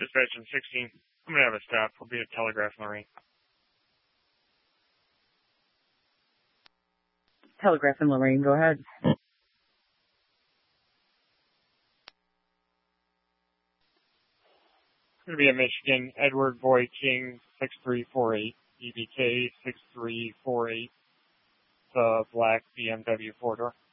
Dispatch in 16. I'm going to have a stop. We'll be at Telegraph and Lorraine. Telegraph and Lorraine, go ahead. It's going to be a Michigan, Edward Boy King 6348, EBK 6348, the black BMW 4-door.